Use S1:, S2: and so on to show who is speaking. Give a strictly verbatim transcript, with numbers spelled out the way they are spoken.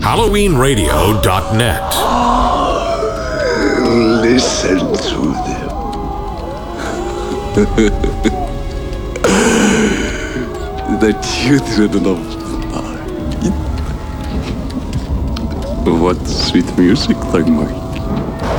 S1: Halloween Radio dot net.
S2: Listen to them. The children of the night. What sweet music they make.